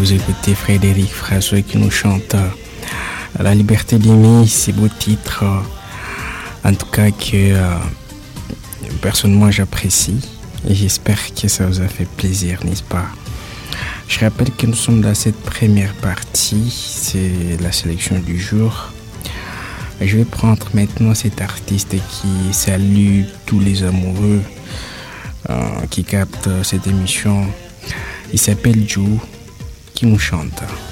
vous écoutez Frédéric François qui nous chante La liberté d'aimer, c'est beau titre. En tout cas que personnellement j'apprécie et j'espère que ça vous a fait plaisir, n'est-ce pas? Je rappelle que nous sommes dans cette première partie, c'est la sélection du jour. Je vais prendre maintenant cet artiste qui salue tous les amoureux qui captent cette émission. Il s'appelle Joe qui nous chante.